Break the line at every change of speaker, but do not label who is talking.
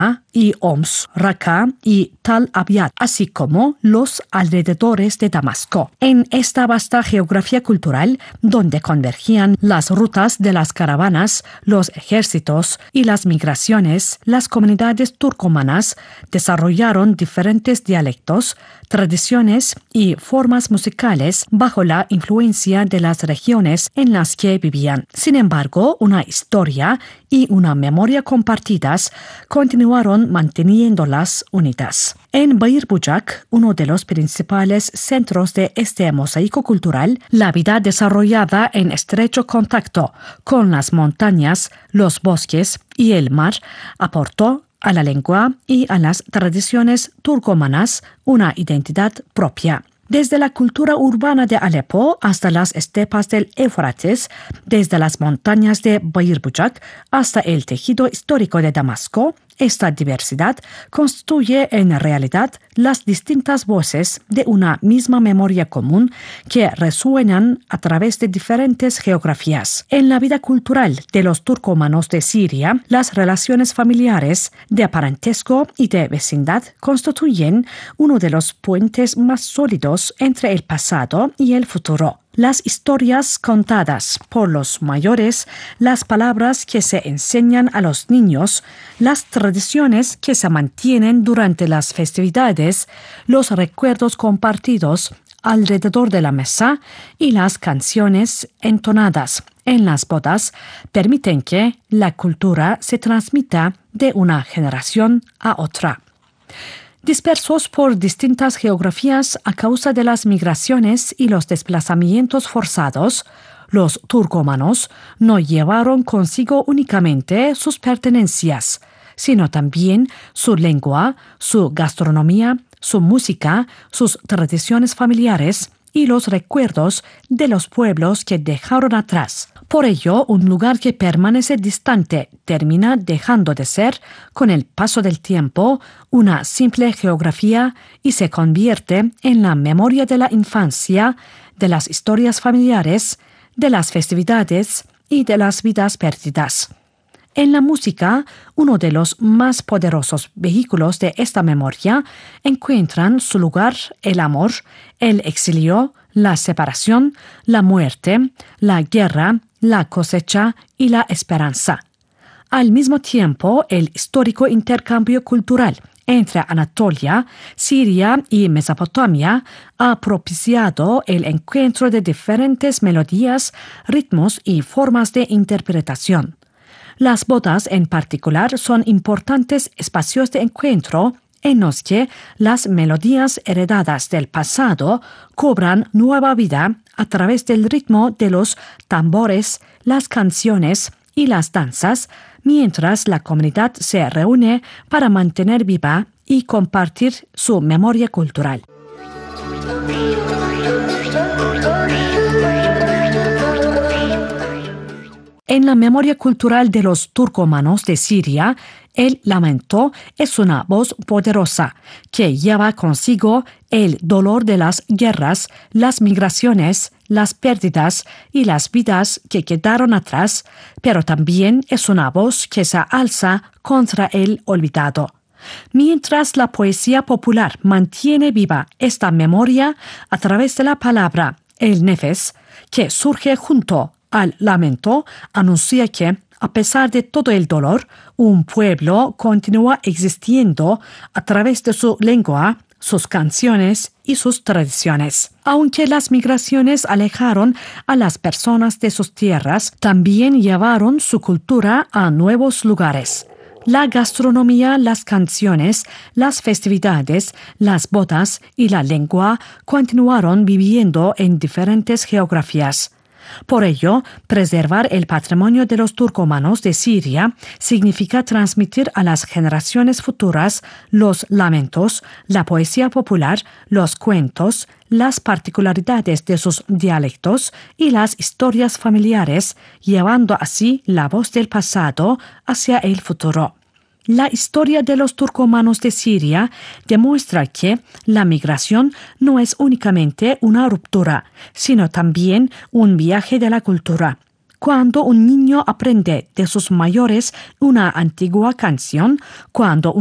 y Homs, Raqqa y Tal Abyad, así como los alrededores de Damasco. En esta vasta geografía cultural, donde convergían las rutas de las caravanas, los ejércitos y las migraciones, las comunidades turcomanas desarrollaron diferentes dialectos, tradiciones y formas musicales bajo la influencia de las regiones en las que vivían. Sin embargo, una historia y una memoria compartidas continuaron manteniéndolas unidas. En Bayır Bucak, uno de los principales centros de este mosaico cultural, la vida desarrollada en estrecho contacto con las montañas, los bosques y el mar aportó a la lengua y a las tradiciones turcomanas una identidad propia. Desde la cultura urbana de Alepo hasta las estepas del Éufrates, desde las montañas de Bayır Bucak hasta el tejido histórico de Damasco, esta diversidad constituye en realidad las distintas voces de una misma memoria común que resuenan a través de diferentes geografías. En la vida cultural de los turcomanos de Siria, las relaciones familiares, de parentesco y de vecindad constituyen uno de los puentes más sólidos entre el pasado y el futuro. Las historias contadas por los mayores, las palabras que se enseñan a los niños, las tradiciones que se mantienen durante las festividades, los recuerdos compartidos alrededor de la mesa y las canciones entonadas en las bodas permiten que la cultura se transmita de una generación a otra. Dispersos por distintas geografías a causa de las migraciones y los desplazamientos forzados, los turcomanos no llevaron consigo únicamente sus pertenencias, sino también su lengua, su gastronomía, su música, sus tradiciones familiares y los recuerdos de los pueblos que dejaron atrás. Por ello, un lugar que permanece distante termina dejando de ser, con el paso del tiempo, una simple geografía y se convierte en la memoria de la infancia, de las historias familiares, de las festividades y de las vidas perdidas. En la música, uno de los más poderosos vehículos de esta memoria, encuentran su lugar el amor, el exilio, la separación, la muerte, la guerra, la cosecha y la esperanza. Al mismo tiempo, el histórico intercambio cultural entre Anatolia, Siria y Mesopotamia ha propiciado el encuentro de diferentes melodías, ritmos y formas de interpretación. Las bodas en particular son importantes espacios de encuentro en los que las melodías heredadas del pasado cobran nueva vida a través del ritmo de los tambores, las canciones y las danzas, mientras la comunidad se reúne para mantener viva y compartir su memoria cultural. En la memoria cultural de los turcomanos de Siria, el lamento es una voz poderosa que lleva consigo el dolor de las guerras, las migraciones, las pérdidas y las vidas que quedaron atrás, pero también es una voz que se alza contra el olvidado. Mientras la poesía popular mantiene viva esta memoria a través de la palabra, el nefes, que surge junto al lamento, anuncia que, a pesar de todo el dolor, un pueblo continúa existiendo a través de su lengua, sus canciones y sus tradiciones. Aunque las migraciones alejaron a las personas de sus tierras, también llevaron su cultura a nuevos lugares. La gastronomía, las canciones, las festividades, las bodas y la lengua continuaron viviendo en diferentes geografías. Por ello, preservar el patrimonio de los turcomanos de Siria significa transmitir a las generaciones futuras los lamentos, la poesía popular, los cuentos, las particularidades de sus dialectos y las historias familiares, llevando así la voz del pasado hacia el futuro. La historia de los turcomanos de Siria demuestra que la migración no es únicamente una ruptura, sino también un viaje de la cultura. cuando un niño aprende de sus mayores una antigua canción, cuando